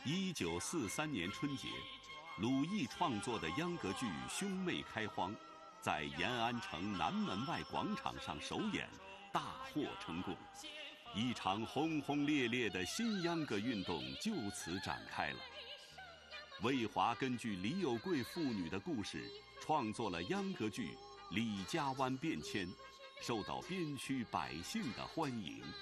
1943年春节，鲁艺创作的秧歌剧《兄妹开荒》在延安城南门外广场上首演，大获成功。一场轰轰烈烈的新秧歌运动就此展开了。魏华根据李有贵父女的故事，创作了秧歌剧《李家湾变迁》，受到边区百姓的欢迎。